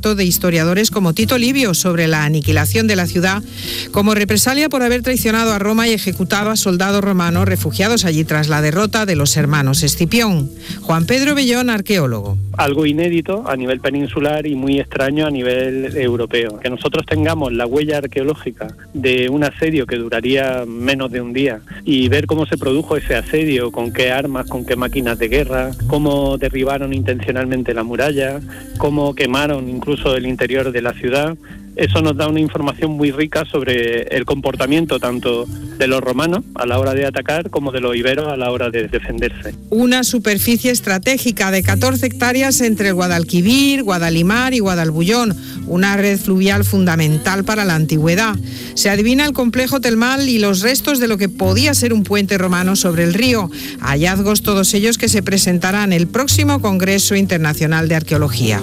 relato de historiadores como Tito Livio sobre la aniquilación de la ciudad como represalia por haber traicionado a Roma y ejecutado a soldados romanos refugiados allí tras la derrota de los hermanos Escipión. Juan Pedro Bellón, arqueólogo. Algo inédito a nivel peninsular y muy extraño a nivel europeo. Que nosotros tengamos la huella arqueológica de un asedio que duraría menos de un día y ver cómo se produjo ese asedio, con qué armas, con qué máquinas de guerra, cómo derribaron intencionalmente la muralla, cómo quemaron incluso el interior de la ciudad. Eso nos da una información muy rica sobre el comportamiento tanto de los romanos a la hora de atacar como de los iberos a la hora de defenderse. Una superficie estratégica de 14 hectáreas entre el Guadalquivir, Guadalimar y Guadalbullón, una red fluvial fundamental para la antigüedad. Se adivina el complejo termal y los restos de lo que podía ser un puente romano sobre el río. Hallazgos todos ellos que se presentarán en el próximo Congreso Internacional de Arqueología.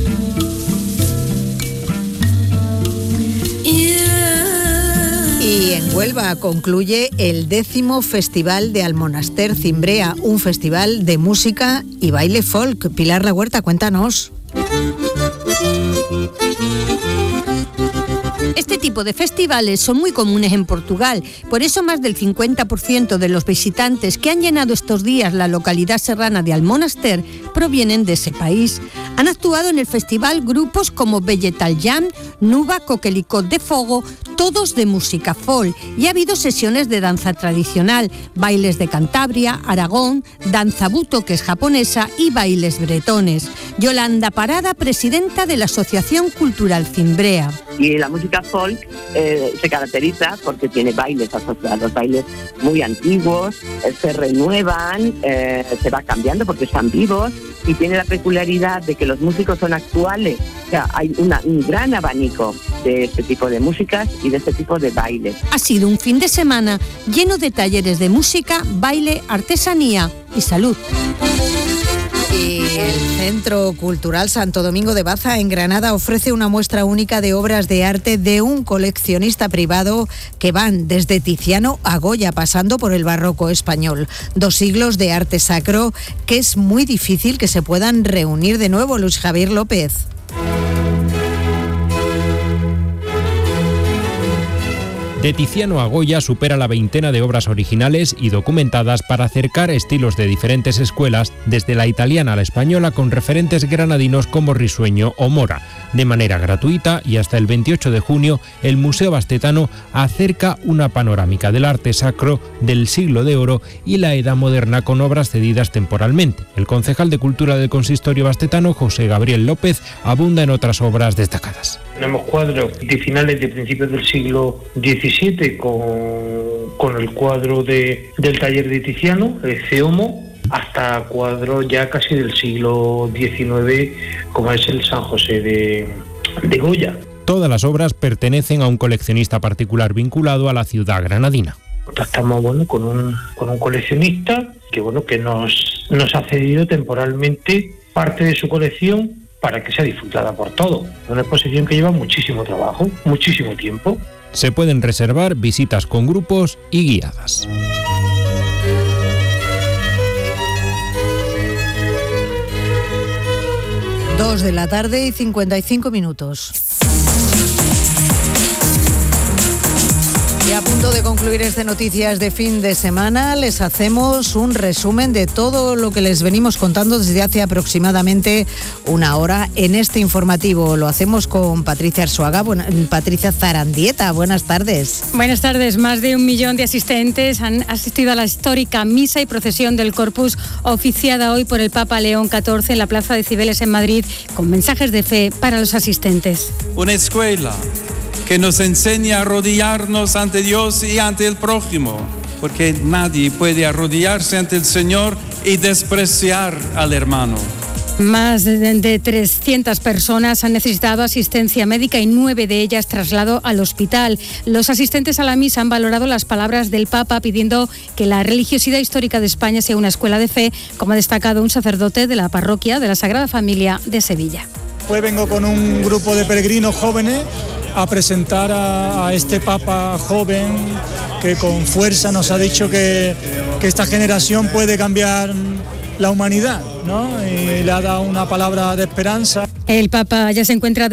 Y en Huelva concluye el 10º Festival de Almonaster Cimbrea, un festival de música y baile folk. Pilar La Huerta, cuéntanos. Este tipo de festivales son muy comunes en Portugal, por eso más del 50% de los visitantes que han llenado estos días la localidad serrana de Almonaster provienen de ese país. Han actuado en el festival grupos como Vegetal Jam, Nuba, Coquelicot de Fogo, todos de música folk, y ha habido sesiones de danza tradicional, bailes de Cantabria, Aragón, danza buto, que es japonesa, y bailes bretones. Yolanda Parada, presidenta de la Asociación Cultural Cimbrea. Y la música folk se caracteriza porque tiene bailes asociados, bailes muy antiguos, se renuevan, se va cambiando porque están vivos, y tiene la peculiaridad de que los músicos son actuales. O sea, hay un gran abanico de este tipo de músicas y de este tipo de bailes. Ha sido un fin de semana lleno de talleres de música, baile, artesanía y salud. Y el Centro Cultural Santo Domingo de Baza en Granada ofrece una muestra única de obras de arte de un coleccionista privado que van desde Tiziano a Goya, pasando por el barroco español. 2 siglos de arte sacro que es muy difícil que se puedan reunir de nuevo. Luis Javier López. De Tiziano a Goya supera la veintena de obras originales y documentadas para acercar estilos de diferentes escuelas, desde la italiana a la española, con referentes granadinos como Risueño o Mora. De manera gratuita y hasta el 28 de junio, el Museo Bastetano acerca una panorámica del arte sacro del siglo de oro y la edad moderna con obras cedidas temporalmente. El concejal de Cultura del Consistorio Bastetano, José Gabriel López, abunda en otras obras destacadas. Tenemos cuadros de finales de principios del siglo XVII con el cuadro del taller de Tiziano, el Ceomo, hasta cuadros ya casi del siglo XIX, como es el San José de Goya. Todas las obras pertenecen a un coleccionista particular vinculado a la ciudad granadina. Estamos con un coleccionista que nos ha cedido temporalmente parte de su colección para que sea disfrutada por todos. Una exposición que lleva muchísimo trabajo, muchísimo tiempo. Se pueden reservar visitas con grupos y guiadas. Dos de la tarde y 55 minutos. Y a punto de concluir este Noticias de Fin de Semana, les hacemos un resumen de todo lo que les venimos contando desde hace aproximadamente una hora en este informativo. Lo hacemos con Patricia Arzuaga. Patricia Zarandieta, buenas tardes. Buenas tardes. Más de 1 millón de asistentes han asistido a la histórica misa y procesión del Corpus, oficiada hoy por el Papa León XIV en la Plaza de Cibeles en Madrid, con mensajes de fe para los asistentes. Una escuela que nos enseña a arrodillarnos ante Dios y ante el prójimo, porque nadie puede arrodillarse ante el Señor y despreciar al hermano. Más de 300 personas han necesitado asistencia médica y 9 de ellas traslado al hospital. Los asistentes a la misa han valorado las palabras del Papa, pidiendo que la religiosidad histórica de España sea una escuela de fe, como ha destacado un sacerdote de la parroquia de la Sagrada Familia de Sevilla. Pues vengo con un grupo de peregrinos jóvenes a presentar a este Papa joven que con fuerza nos ha dicho que esta generación puede cambiar la humanidad, ¿no? Y le ha dado una palabra de esperanza. El Papa ya se encuentra